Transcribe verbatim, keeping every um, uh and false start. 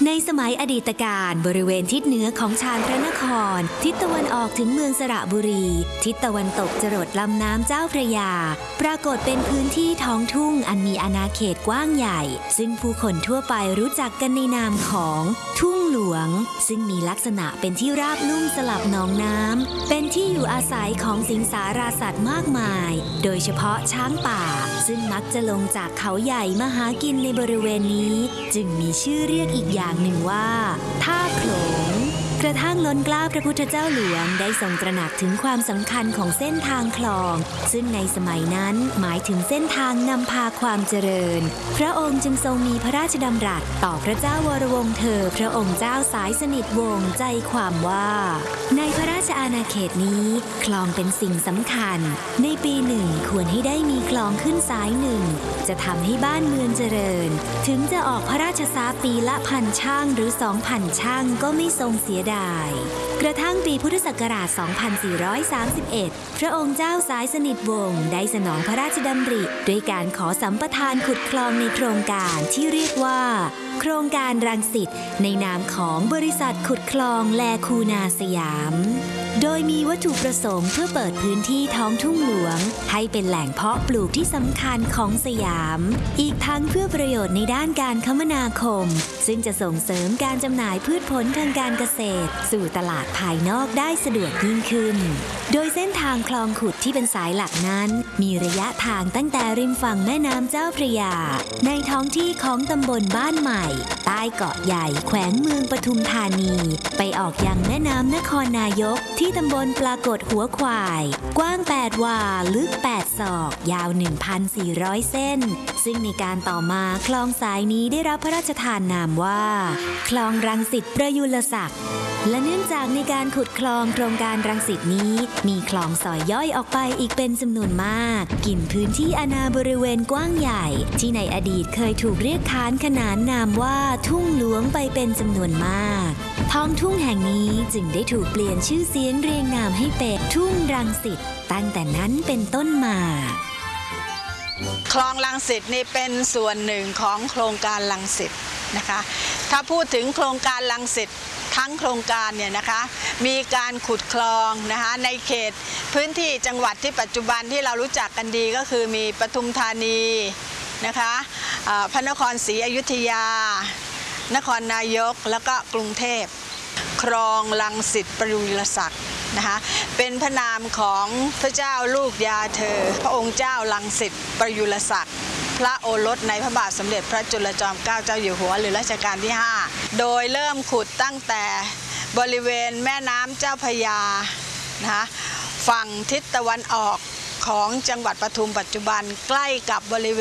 ในสมัยอดีตการบริเวณทิศเหนือของชานพระนครทิศตะวันออกถึงเมืองสระบุรีทิศตะวันตกจรดลำน้ำเจ้าพระยาปรากฏเป็นพื้นที่ท้องทุ่งอันมีอาณาเขตกว้างใหญ่ซึ่งผู้คนทั่วไปรู้จักกันในนามของทุ่งหลวงซึ่งมีลักษณะเป็นที่ราบลุ่มสลับหนองน้ำเป็นที่อยู่อาศัยของสิงสาราสัตว์มากมายโดยเฉพาะช้างป่าซึ่งมักจะลงจากเขาใหญ่มาหากินในบริเวณนี้จึงมีชื่อเรียกอีกอย่างหนึ่งว่าท่าโขลงกระทั่งล้นเกล้าพระพุทธเจ้าหลวงได้ทรงตระหนักถึงความสำคัญของเส้นทางคลองซึ่งในสมัยนั้นหมายถึงเส้นทางนำพาความเจริญพระองค์จึงทรงมีพระราชดำรัสต่อพระเจ้าวรวงศ์เธอพระองค์เจ้าสายสนิทวงศ์ใจความว่าในพระราชอาณาเขตนี้คลองเป็นสิ่งสำคัญในปีหนึ่งควรให้ได้มีคลองขึ้นสายหนึ่งจะทำให้บ้านเมืองเจริญถึงจะออกพระราชทรัพย์ปีละพันช่างหรือสองพันช่างก็ไม่ทรงเสียดายกระทั่งปีพุทธศักราช สองพันสี่ร้อยสามสิบเอ็ด พระองค์เจ้าสายสนิทวงศ์ได้สนองพระราชดำริด้วยการขอสัมปทานขุดคลองในโครงการที่เรียกว่าโครงการรังสิตในนามของบริษัทขุดคลองแลคูนาสยามโดยมีวัตถุประสงค์เพื่อเปิดพื้นที่ท้องทุ่งหลวงให้เป็นแหล่งเพาะปลูกที่สำคัญของสยามอีกทั้งเพื่อประโยชน์ในด้านการคมนาคมซึ่งจะส่งเสริมการจำหน่ายพืชผลทางการเกษตรสู่ตลาดภายนอกได้สะดวกยิ่งขึ้นโดยเส้นทางคลองขุดที่เป็นสายหลักนั้นมีระยะทางตั้งแต่ริมฝั่งแม่น้ำเจ้าพระยาในท้องที่ของตำบลบ้านใหม่ใต้เกาะใหญ่แขวงเมืองปทุมธานีไปออกยังแม่น้ำนครนายกที่ตำบลปรากฏหัวควายกว้างแปดวาลึกแปดศอกยาว หนึ่งพันสี่ร้อย เส้นซึ่งในการต่อมาคลองสายนี้ได้รับพระราชทานนามว่าคลองรังสิตประยุรศักดิ์และเนื่องจากในการขุดคลองโครงการรังสิตนี้มีคลองสอยย่อยออกไปอีกเป็นจำนวนมากกินพื้นที่อาณาบริเวณกว้างใหญ่ที่ในอดีตเคยถูกเรียกค้านขนานนามว่าทุ่งหลวงไปเป็นจำนวนมากท้องทุ่งแห่งนี้จึงได้ถูกเปลี่ยนชื่อเสียงเรียงนามให้เป็นทุ่งรังสิตตั้งแต่นั้นเป็นต้นมาคลองรังสิตนี่เป็นส่วนหนึ่งของโครงการรังสิตนะคะถ้าพูดถึงโครงการรังสิตทั้งโครงการเนี่ยนะคะมีการขุดคลองนะคะในเขตพื้นที่จังหวัดที่ปัจจุบันที่เรารู้จักกันดีก็คือมีปทุมธานีนะคะพระนครศรีอยุธยานครนายกแล้วก็กรุงเทพคลองรังสิตประยุรศักดิ์นะคะเป็นพระนามของพระเจ้าลูกยาเธอพระองค์เจ้ารังสิตประยุรศักดิ์พระโอรสในพระบาทสมเด็จพระจุลจอมเกล้าเจ้าอยู่หัวหรือรัชกาลที่ห้าโดยเริ่มขุดตั้งแต่บริเวณแม่น้ำเจ้าพระยานะคะฝั่งทิศตะวันออกของจังหวัดปทุมปัจจุบันใกล้กับบริเว